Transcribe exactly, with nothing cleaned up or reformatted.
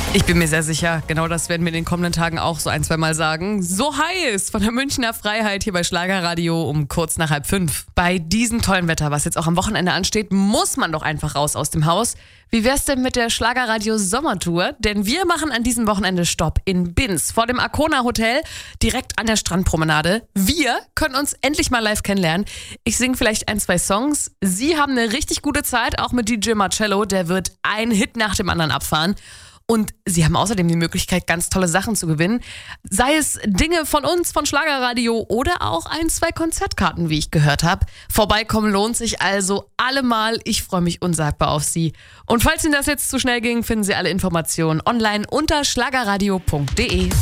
Ich bin mir sehr sicher, genau das werden wir in den kommenden Tagen auch so ein, zwei Mal sagen. So heiß von der Münchner Freiheit hier bei Schlagerradio um kurz nach halb fünf. Bei diesem tollen Wetter, was jetzt auch am Wochenende ansteht, muss man doch einfach raus aus dem Haus. Wie wär's denn mit der Schlagerradio Sommertour? Denn wir machen an diesem Wochenende Stopp in Binz vor dem Arcona Hotel, direkt an der Strandpromenade. Wir können uns endlich mal live kennenlernen. Ich singe vielleicht ein, zwei Songs. Sie haben eine richtig gute Zeit, auch mit D J Marcello. Der wird einen Hit nach dem anderen abfahren. Und Sie haben außerdem die Möglichkeit, ganz tolle Sachen zu gewinnen. Sei es Dinge von uns, von Schlagerradio oder auch ein, zwei Konzertkarten, wie ich gehört habe. Vorbeikommen lohnt sich also allemal. Ich freue mich unsagbar auf Sie. Und falls Ihnen das jetzt zu schnell ging, finden Sie alle Informationen online unter schlagerradio punkt de.